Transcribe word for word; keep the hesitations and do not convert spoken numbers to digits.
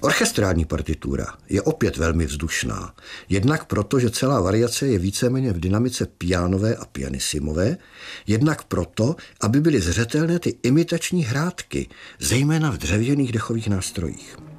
Orchestrální partitura je opět velmi vzdušná. Jednak proto, že celá variace je víceméně v dynamice pianové a pianissimové, jednak proto, aby byly zřetelné ty imitační hrátky, zejména v dřevěných dechových nástrojích.